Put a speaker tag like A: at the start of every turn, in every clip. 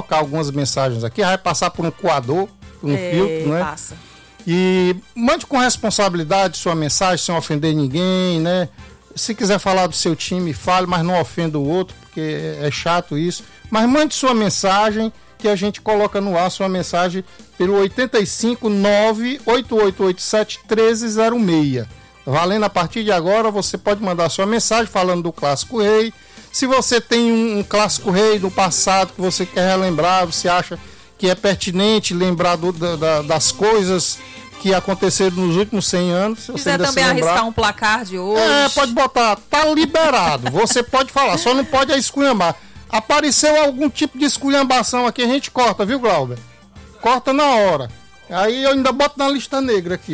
A: colocar algumas mensagens aqui, vai passar por um coador, por um filtro, né?
B: Passa.
A: E mande com responsabilidade sua mensagem, sem ofender ninguém, né? Se quiser falar do seu time, fale, mas não ofenda o outro, porque é chato isso. Mas mande sua mensagem, que a gente coloca no ar sua mensagem pelo 859-8887-1306. Valendo a partir de agora, você pode mandar sua mensagem falando do Clássico Rei. Se você tem um Clássico Rei do passado que você quer relembrar, você acha que é pertinente lembrar das coisas que aconteceram nos últimos 100 anos. Se
B: quiser também arriscar um placar de hoje.
A: Pode botar, tá liberado. Você pode falar, só não pode esculhambar. Apareceu algum tipo de esculhambação aqui, a gente corta, viu, Glauber? Corta na hora. Aí eu ainda boto na lista negra aqui.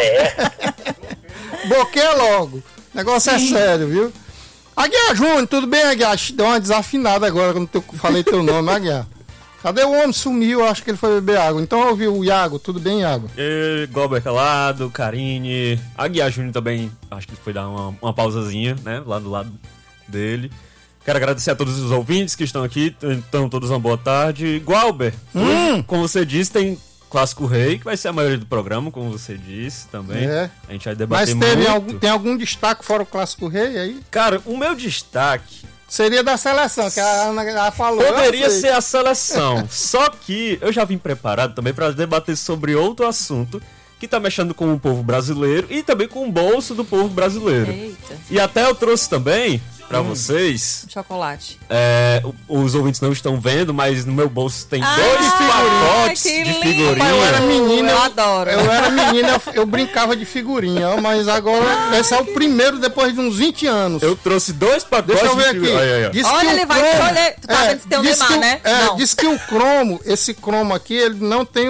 A: Bloqueia logo. O negócio é sério, viu? Aguiar Júnior, tudo bem, Aguiar? Deu uma desafinada agora quando eu falei teu nome, Aguiar. Cadê o homem? Sumiu, acho que ele foi beber água. Então eu ouvi o Iago, tudo bem, Iago?
C: Glauber Calado, Karine, Aguiar Júnior também, acho que foi dar uma pausazinha, né, lá do lado dele. Quero agradecer a todos os ouvintes que estão aqui, então todos uma boa tarde. Glauber, como você disse, tem Clássico Rei, que vai ser a maioria do programa, como você disse também. A gente vai debater muito.
A: Tem algum destaque fora o Clássico Rei aí?
C: Cara, o meu destaque
A: seria da seleção, que a Ana falou.
C: Poderia ser a seleção. Só que eu já vim preparado também para debater sobre outro assunto que tá mexendo com o povo brasileiro e também com o bolso do povo brasileiro.
B: Eita.
C: E até eu trouxe também pra vocês.
B: Chocolate.
A: Os ouvintes não estão vendo, mas no meu bolso tem 2
C: pacotes de figurinha.
A: Eu era menina,
B: eu adoro.
A: Eu era menina, eu brincava de figurinha, mas agora esse é o primeiro depois de uns 20 anos.
C: Eu trouxe 2 pacotes.
A: Deixa eu ver aqui.
B: Olha, ele vai escolher. Tu tá vendo se tem um Neymar, né?
A: Diz que o cromo, esse cromo aqui, ele não tem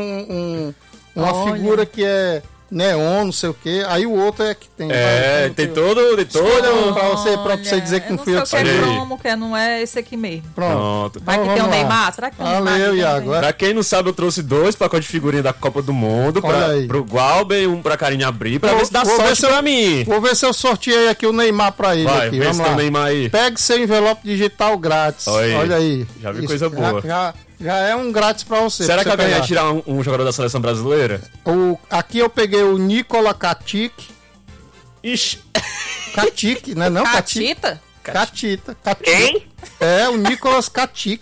A: uma figura que é neon, não sei o que. Aí o outro é que tem.
C: Tem todo.
A: Pra você dizer que não fui eu que
B: escolhi. Cromo, que não é esse aqui mesmo.
A: Pronto.
B: Vai que tem um Neymar? Será que tem um Neymar?
A: Valeu, Iago.
C: Pra quem não sabe, eu trouxe 2 pacotes de figurinha da Copa do Mundo pro Glauber e um pra Karine abrir, pra ver se dá sorte pra mim.
A: Vou ver se eu sorteei aqui o Neymar pra ele.
C: Vai,
A: aqui.
C: vê se tem o Neymar aí.
A: Pegue seu envelope digital grátis. Olha aí.
C: Já vi coisa boa.
A: Já é um grátis pra você.
C: Será que alguém vai tirar um jogador da seleção brasileira?
A: Aqui eu peguei o Nicola Katic.
C: Ixi.
A: Katic, né? Não,
B: Catita?
A: Catita.
D: Quem?
A: O Nicolas Katic.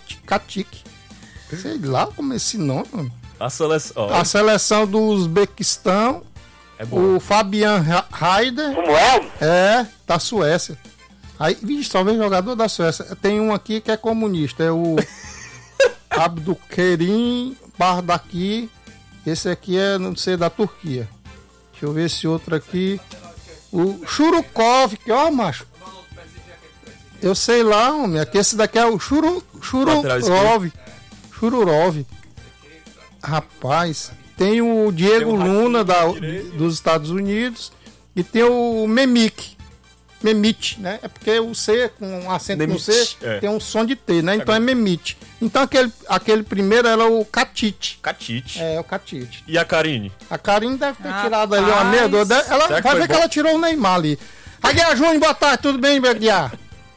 A: Sei lá como é esse nome.
C: A
A: seleção do Uzbequistão. O Fabian Haider.
D: Como é?
A: Da Suécia. Aí, só vem jogador da Suécia. Tem um aqui que é comunista. É o Abdulkerim Bardaki. Esse aqui é, não sei, da Turquia. Deixa eu ver esse outro aqui. O Churukov, que ó, macho. Eu sei lá, homem. Aqui esse daqui é o Chururov. Rapaz, tem o Diego Luna dos Estados Unidos e tem o Memit, né? É porque o C com um acento no C tem um som de T, né? Então é Memit. Então aquele primeiro era o Katic. O Katic.
C: E a Karine?
A: A Karine deve ter tirado ali uma meia. Ela vai ver que ela tirou o Neymar ali. Aguiar Júnior, boa tarde, tudo bem, Aguiar?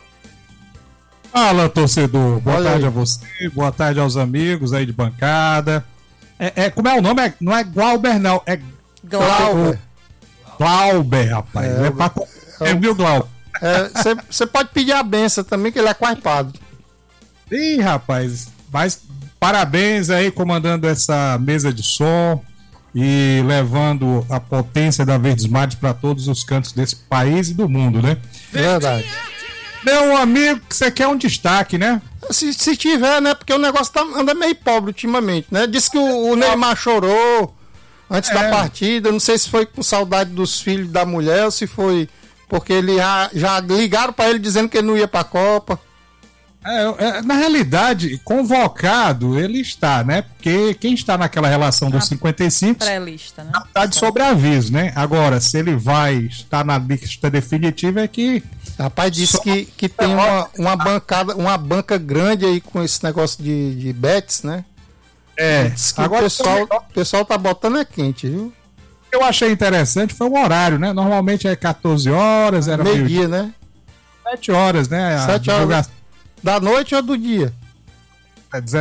E: Fala, torcedor. Boa tarde a você, boa tarde aos amigos aí de bancada. Como é o nome? Não é Glauber, não. É
B: Glauber.
E: Glauber, rapaz. Viu, Glauber?
A: Você pode pedir a benção também, que ele é quase padre.
E: Ih, rapaz. Mas parabéns aí, comandando essa mesa de som e levando a potência da Verdes Mares para todos os cantos desse país e do mundo, né?
A: Verdade.
E: Meu amigo, você quer um destaque, né?
A: Se tiver, né? Porque o negócio anda meio pobre ultimamente, né? Diz que o Neymar chorou antes da partida. Não sei se foi com saudade dos filhos da mulher ou se foi porque ele já ligaram para ele dizendo que ele não ia para a Copa.
E: Na realidade, convocado ele está, né? Porque quem está naquela relação dos 55
B: pré-lista, né?
E: Está de sobreaviso, né? Agora, se ele vai estar na lista definitiva é que...
A: Rapaz, disse que tem uma banca grande aí com esse negócio de bets, né? Agora o pessoal tá botando quente, viu?
E: O que eu achei interessante foi o horário, né? Normalmente é 14 horas, era
A: meio-dia, né?
E: 7 horas, né?
A: 7 horas da noite ou do dia?
E: 17